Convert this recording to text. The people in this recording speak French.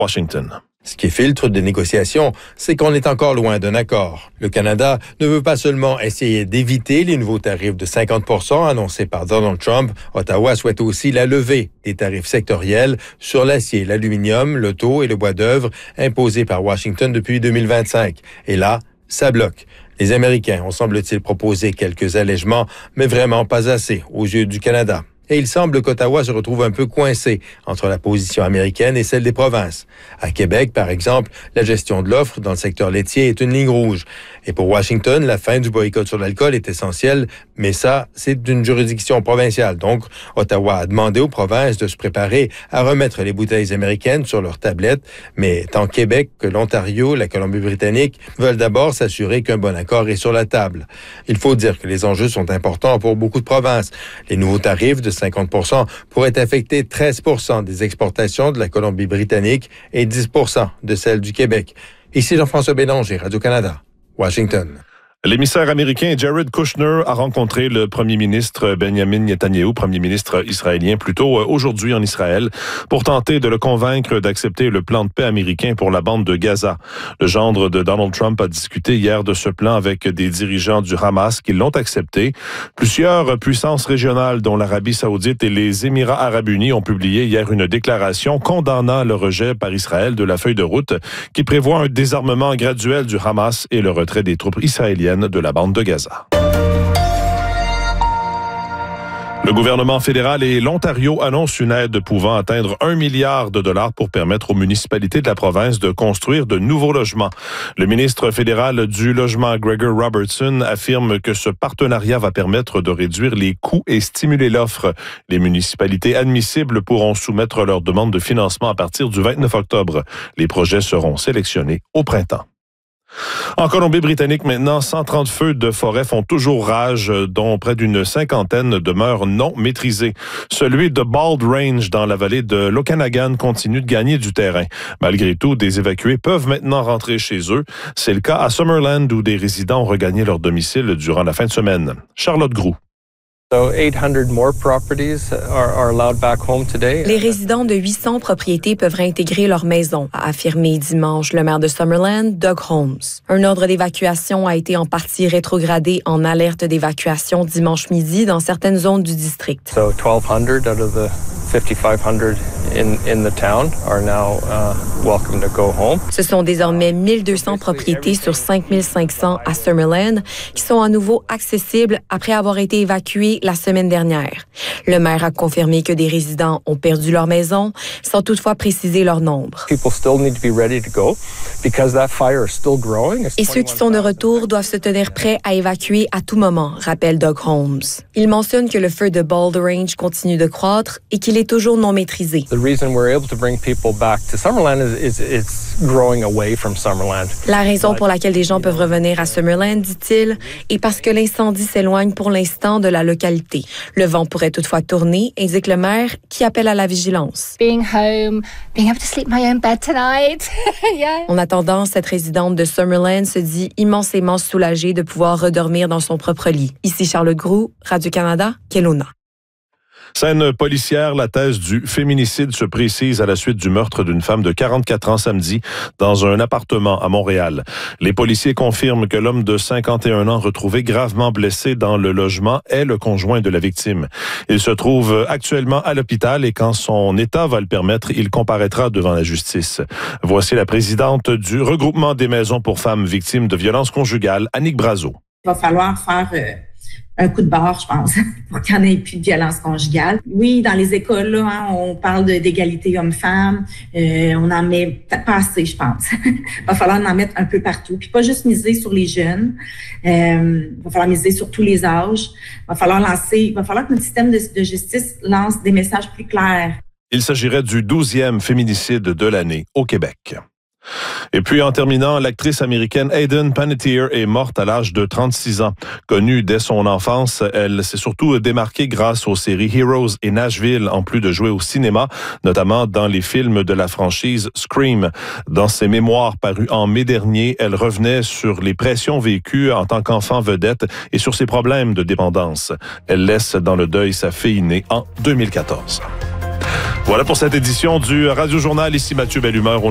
Washington. Ce qui filtre des négociations, c'est qu'on est encore loin d'un accord. Le Canada ne veut pas seulement essayer d'éviter les nouveaux tarifs de 50 % annoncés par Donald Trump. Ottawa souhaite aussi la levée des tarifs sectoriels sur l'acier, l'aluminium, l'auto et le bois d'œuvre imposés par Washington depuis 2025. Et là, ça bloque. Les Américains ont, semble-t-il, proposé quelques allègements, mais vraiment pas assez aux yeux du Canada. Et il semble qu'Ottawa se retrouve un peu coincé entre la position américaine et celle des provinces. À Québec, par exemple, la gestion de l'offre dans le secteur laitier est une ligne rouge. Et pour Washington, la fin du boycott sur l'alcool est essentielle, mais ça, c'est d'une juridiction provinciale. Donc, Ottawa a demandé aux provinces de se préparer à remettre les bouteilles américaines sur leurs tablettes, mais tant Québec que l'Ontario, la Colombie-Britannique veulent d'abord s'assurer qu'un bon accord est sur la table. Il faut dire que les enjeux sont importants pour beaucoup de provinces. Les nouveaux tarifs de 50 % pourraient affecter 13 % des exportations de la Colombie-Britannique et 10 % de celles du Québec. Ici Jean-François Bélanger, Radio-Canada, Washington. L'émissaire américain Jared Kushner a rencontré le premier ministre Benjamin Netanyahu, premier ministre israélien, plus tôt aujourd'hui en Israël, pour tenter de le convaincre d'accepter le plan de paix américain pour la bande de Gaza. Le gendre de Donald Trump a discuté hier de ce plan avec des dirigeants du Hamas qui l'ont accepté. Plusieurs puissances régionales, dont l'Arabie saoudite et les Émirats arabes unis, ont publié hier une déclaration condamnant le rejet par Israël de la feuille de route qui prévoit un désarmement graduel du Hamas et le retrait des troupes israéliennes de la bande de Gaza. Le gouvernement fédéral et l'Ontario annoncent une aide pouvant atteindre 1 milliard de dollars pour permettre aux municipalités de la province de construire de nouveaux logements. Le ministre fédéral du Logement, Gregor Robertson, affirme que ce partenariat va permettre de réduire les coûts et stimuler l'offre. Les municipalités admissibles pourront soumettre leur demande de financement à partir du 29 octobre. Les projets seront sélectionnés au printemps. En Colombie-Britannique, maintenant, 130 feux de forêt font toujours rage, dont près d'une cinquantaine demeurent non maîtrisés. Celui de Bald Range, dans la vallée de l'Okanagan, continue de gagner du terrain. Malgré tout, des évacués peuvent maintenant rentrer chez eux. C'est le cas à Summerland, où des résidents ont regagné leur domicile durant la fin de semaine. Charlotte Groux. Les résidents de 800 propriétés peuvent réintégrer leur maison, a affirmé dimanche le maire de Summerland, Doug Holmes. Un ordre d'évacuation a été en partie rétrogradé en alerte d'évacuation dimanche midi dans certaines zones du district. 1,200 out of the 5,500 in the town are now welcome to go home. Ce sont désormais 1200 propriétés sur 5500 à Summerland qui sont à nouveau accessibles après avoir été évacuées la semaine dernière. Le maire a confirmé que des résidents ont perdu leur maison, sans toutefois préciser leur nombre. Et ceux qui sont de retour doivent se tenir prêts à évacuer à tout moment, rappelle Doug Holmes. Il mentionne que le feu de Bald Range continue de croître et qu'il est toujours non maîtrisé. La raison pour laquelle des gens peuvent revenir à Summerland, dit-il, est parce que l'incendie s'éloigne pour l'instant de la localité. Le vent pourrait toutefois tourner, indique le maire, qui appelle à la vigilance. En attendant, cette résidente de Summerland se dit immensément soulagée de pouvoir redormir dans son propre lit. Ici Charlotte Groux, Radio-Canada, Kelowna. Scène policière, la thèse du féminicide se précise à la suite du meurtre d'une femme de 44 ans samedi dans un appartement à Montréal. Les policiers confirment que l'homme de 51 ans retrouvé gravement blessé dans le logement est le conjoint de la victime. Il se trouve actuellement à l'hôpital et quand son état va le permettre, il comparaîtra devant la justice. Voici la présidente du regroupement des maisons pour femmes victimes de violences conjugales, Annick Brazeau. Il va falloir faire un coup de barre, je pense, pour qu'il n'y en ait plus de violence conjugale. Oui, dans les écoles, là, on parle d'égalité homme-femme. On en met peut-être pas assez, je pense. Il va falloir en mettre un peu partout. Puis pas juste miser sur les jeunes. Il va falloir miser sur tous les âges. Il va falloir que notre système de justice lance des messages plus clairs. Il s'agirait du 12e féminicide de l'année au Québec. Et puis, en terminant, l'actrice américaine Hayden Panettiere est morte à l'âge de 36 ans. Connue dès son enfance, elle s'est surtout démarquée grâce aux séries Heroes et Nashville, en plus de jouer au cinéma, notamment dans les films de la franchise Scream. Dans ses mémoires parus en mai dernier, elle revenait sur les pressions vécues en tant qu'enfant vedette et sur ses problèmes de dépendance. Elle laisse dans le deuil sa fille née en 2014. Voilà pour cette édition du Radio Journal. Ici Mathieu Bellumeur.